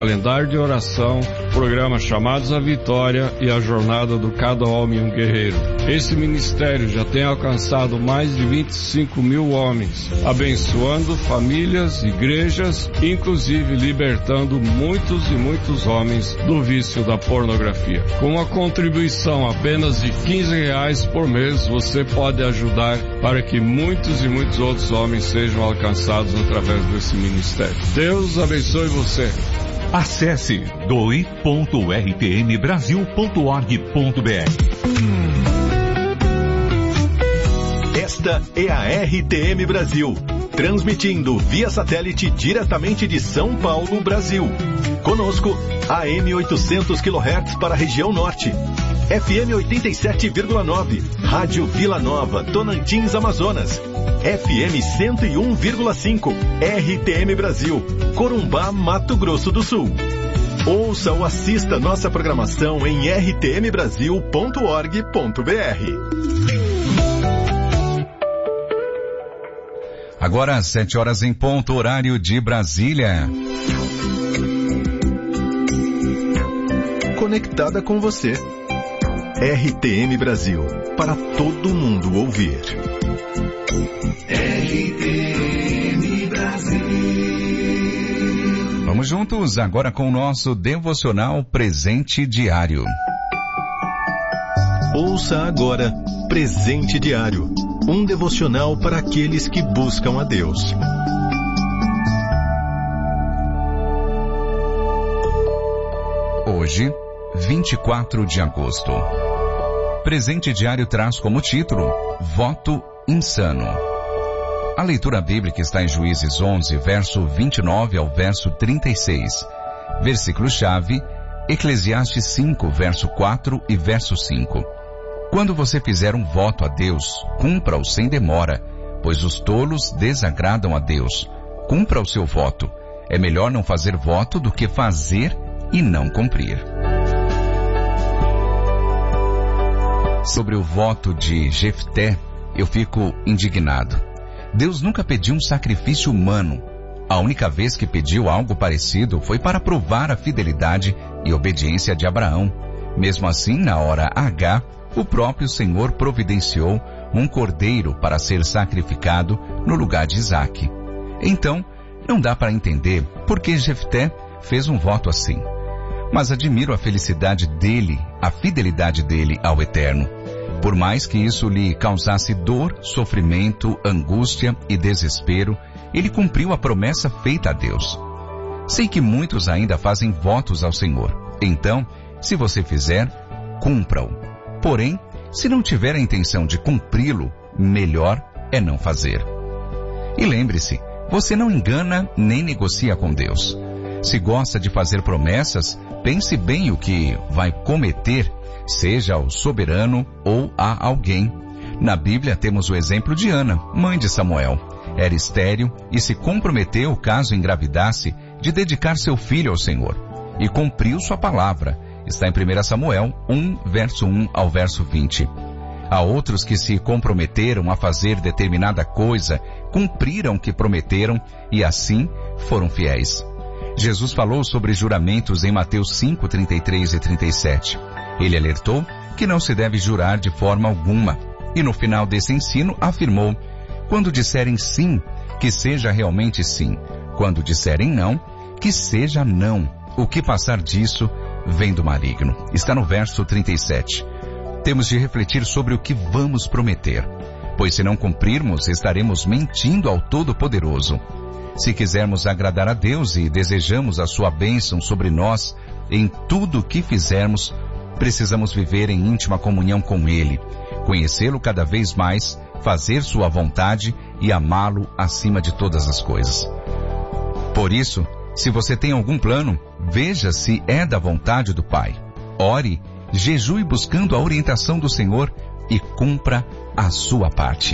Calendário de oração, programa Chamados à Vitória e a Jornada do Cada Homem um Guerreiro. Esse ministério já tem alcançado mais de 25 mil homens, abençoando famílias, igrejas, inclusive libertando muitos e muitos homens do vício da pornografia. Com uma contribuição apenas de R$15 por mês, você pode ajudar para que muitos e muitos outros homens sejam alcançados através desse ministério. Deus abençoe você. Acesse doi.rtmbrasil.org.br. Esta é a RTM Brasil, transmitindo via satélite diretamente de São Paulo, Brasil. Conosco, AM 800 kHz para a região norte, FM 87,9, Rádio Vila Nova, Tocantins, Amazonas, FM 101,5, RTM Brasil, Corumbá, Mato Grosso do Sul. Ouça ou assista nossa programação em rtmbrasil.org.br. Agora às 7 horas em ponto, horário de Brasília. Conectada com você. RTM Brasil, para todo mundo ouvir. RTM Brasil. Vamos juntos agora com o nosso devocional Presente Diário. Ouça agora Presente Diário, um devocional para aqueles que buscam a Deus. Hoje, 24 de agosto. Presente Diário traz como título Voto Insano. A leitura bíblica está em Juízes 11, verso 29 ao verso 36. Versículo-chave, Eclesiastes 5, verso 4 e verso 5. Quando você fizer um voto a Deus, cumpra-o sem demora, pois os tolos desagradam a Deus. Cumpra o seu voto. É melhor não fazer voto do que fazer e não cumprir. Sobre o voto de Jefté, eu fico indignado. Deus nunca pediu um sacrifício humano. A única vez que pediu algo parecido foi para provar a fidelidade e obediência de Abraão. Mesmo assim, na hora H, o próprio Senhor providenciou um cordeiro para ser sacrificado no lugar de Isaque. Então, não dá para entender por que Jefté fez um voto assim. Mas admiro a felicidade dele, a fidelidade dele ao Eterno. Por mais que isso lhe causasse dor, sofrimento, angústia e desespero, ele cumpriu a promessa feita a Deus. Sei que muitos ainda fazem votos ao Senhor. Então, se você fizer, cumpra-o. Porém, se não tiver a intenção de cumpri-lo, melhor é não fazer. E lembre-se, você não engana nem negocia com Deus. Se gosta de fazer promessas, pense bem o que vai cometer, seja ao soberano ou a alguém. Na Bíblia temos o exemplo de Ana, mãe de Samuel. Era estéril e se comprometeu, caso engravidasse, de dedicar seu filho ao Senhor. E cumpriu sua palavra. Está em 1 Samuel 1, verso 1 ao verso 20. Há outros que se comprometeram a fazer determinada coisa, cumpriram o que prometeram e assim foram fiéis. Jesus falou sobre juramentos em Mateus 5, 33 e 37. Ele alertou que não se deve jurar de forma alguma. E no final desse ensino afirmou: quando disserem sim, que seja realmente sim. Quando disserem não, que seja não. O que passar disso vem do maligno. Está no verso 37. Temos de refletir sobre o que vamos prometer, pois se não cumprirmos, estaremos mentindo ao Todo-Poderoso. Se quisermos agradar a Deus e desejamos a sua bênção sobre nós, em tudo o que fizermos, precisamos viver em íntima comunhão com Ele, conhecê-lo cada vez mais, fazer sua vontade e amá-lo acima de todas as coisas. Por isso, se você tem algum plano, veja se é da vontade do Pai. Ore, jejue buscando a orientação do Senhor e cumpra a sua parte.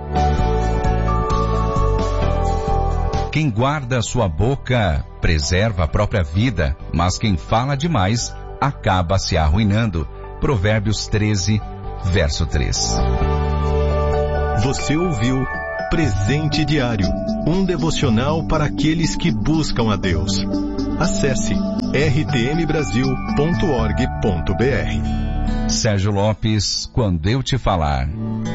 Quem guarda a sua boca preserva a própria vida, mas quem fala demais acaba se arruinando. Provérbios 13, verso 3. Você ouviu Presente Diário, um devocional para aqueles que buscam a Deus. Acesse rtmbrasil.org.br. Sérgio Lopes, quando eu te falar.